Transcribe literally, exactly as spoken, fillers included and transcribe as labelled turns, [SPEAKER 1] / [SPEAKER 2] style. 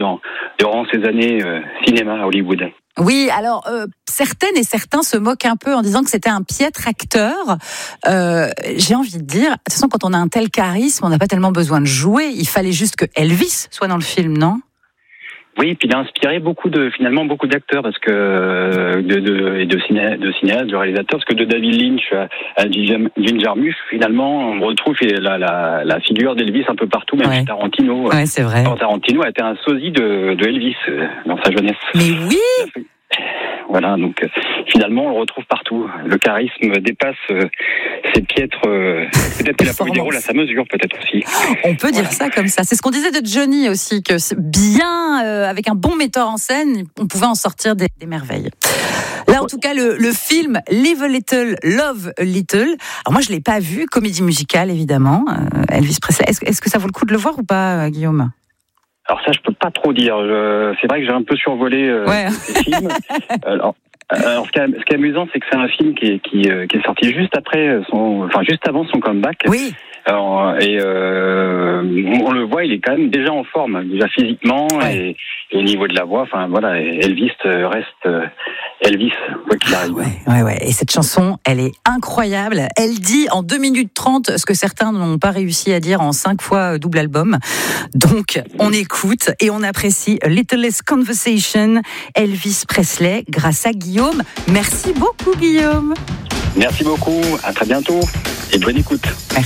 [SPEAKER 1] dans, durant ces années euh, cinéma à Hollywood.
[SPEAKER 2] Oui, alors euh, certaines et certains se moquent un peu en disant que c'était un piètre acteur. Euh, j'ai envie de dire, de toute façon, quand on a un tel charisme, on n'a pas tellement besoin de jouer. Il fallait juste que Elvis soit dans le film, non ?
[SPEAKER 1] Oui, puis il a inspiré beaucoup de, finalement, beaucoup d'acteurs, parce que, de, de, et de, ciné, de cinéastes, de réalisateurs, parce que de David Lynch à, à Jim Jarmusch, finalement, on retrouve la, la, la figure d'Elvis un peu partout, même
[SPEAKER 2] ouais.
[SPEAKER 1] chez Tarantino.
[SPEAKER 2] Ouais, c'est vrai.
[SPEAKER 1] Tarantino a été un sosie de, de Elvis dans sa jeunesse.
[SPEAKER 2] Mais oui!
[SPEAKER 1] Voilà, donc finalement on le retrouve partout. Le charisme dépasse euh, ces piètres. Euh, peut-être qu'il a pas eu des rôles à sa mesure, peut-être aussi.
[SPEAKER 2] On peut dire voilà. ça comme ça. C'est ce qu'on disait de Johnny aussi, que bien euh, avec un bon metteur en scène, on pouvait en sortir des, des merveilles. Là, en tout cas, le, le film Live a Little, Love a Little. Alors moi, je l'ai pas vu, comédie musicale évidemment. Euh, Elvis Presley. Est-ce, est-ce que ça vaut le coup de le voir ou pas, euh, Guillaume ?
[SPEAKER 1] Alors ça, je peux pas trop dire. Je, c'est vrai que j'ai un peu survolé euh,
[SPEAKER 2] ouais.
[SPEAKER 1] ces films. Alors, alors ce, qui est, ce qui est amusant, c'est que c'est un film qui est, qui, qui est sorti juste après son, enfin juste avant son comeback.
[SPEAKER 2] Oui.
[SPEAKER 1] Alors, et euh, on le voit, il est quand même déjà en forme, déjà physiquement ouais. et, et au niveau de la voix. Enfin voilà, Elvis reste Elvis quoi qu'il arrive.
[SPEAKER 2] Ouais, ouais, ouais. Et cette chanson, elle est incroyable. Elle dit en deux minutes trente ce que certains n'ont pas réussi à dire en cinq fois double album. Donc on écoute et on apprécie Littlest Conversation, Elvis Presley, grâce à Guillaume. Merci beaucoup, Guillaume.
[SPEAKER 1] Merci beaucoup. À très bientôt et bonne écoute.
[SPEAKER 2] Merci.